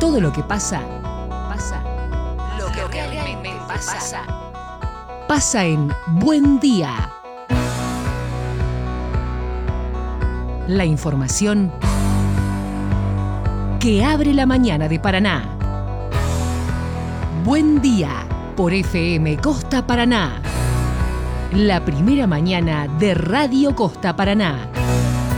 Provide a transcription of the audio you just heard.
Todo lo que pasa, lo que realmente pasa en Buen Día. La información que abre la mañana de Paraná. Buen Día por FM Costa Paraná. La primera mañana de Radio Costa Paraná.